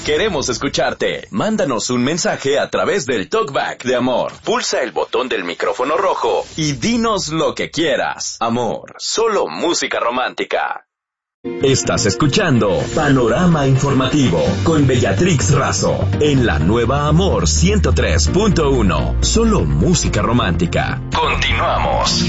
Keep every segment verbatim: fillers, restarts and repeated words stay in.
Queremos escucharte. Mándanos un mensaje a través del TalkBack de Amor. Pulsa el botón del micrófono rojo y dinos lo que quieras. Amor, solo música romántica. Estás escuchando Panorama Informativo con Bellatrix Razo en la nueva Amor ciento tres punto uno. Solo música romántica. Continuamos.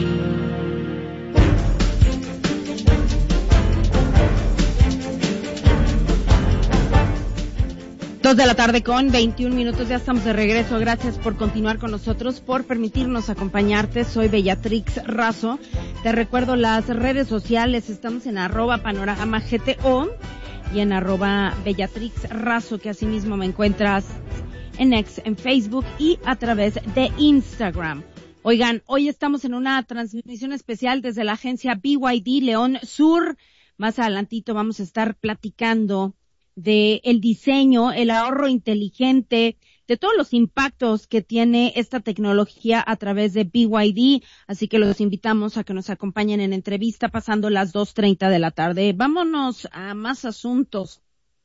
Dos de la tarde con veintiún minutos, ya estamos de regreso. Gracias por continuar con nosotros, por permitirnos acompañarte. Soy Bellatrix Razo. Te recuerdo las redes sociales, estamos en arroba panorama G T O y en arroba Bellatrix Razo, que asimismo me encuentras en X, en Facebook y a través de Instagram. Oigan, hoy estamos en una transmisión especial desde la agencia B Y D León Sur. Más adelantito vamos a estar platicando de el diseño, el ahorro inteligente, de todos los impactos que tiene esta tecnología a través de B Y D, así que los invitamos a que nos acompañen en entrevista pasando las dos treinta de la tarde. Vámonos a más asuntos.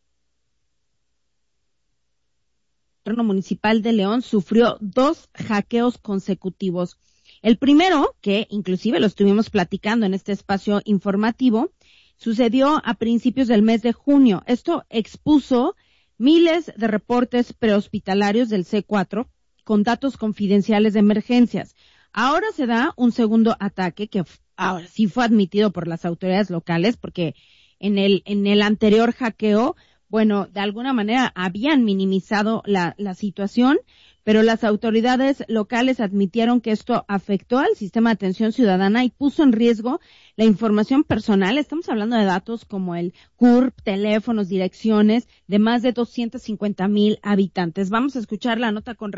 El gobierno municipal de León sufrió dos hackeos consecutivos. El primero, que inclusive lo estuvimos platicando en este espacio informativo, sucedió a principios del mes de junio. Esto expuso miles de reportes prehospitalarios del C cuatro con datos confidenciales de emergencias. Ahora se da un segundo ataque que ahora sí fue admitido por las autoridades locales, porque en el en el anterior hackeo, bueno, de alguna manera habían minimizado la la situación, pero las autoridades locales admitieron que esto afectó al sistema de atención ciudadana y puso en riesgo la información personal. Estamos hablando de datos como el C U R P, teléfonos, direcciones de más de doscientos cincuenta mil habitantes. Vamos a escuchar la nota con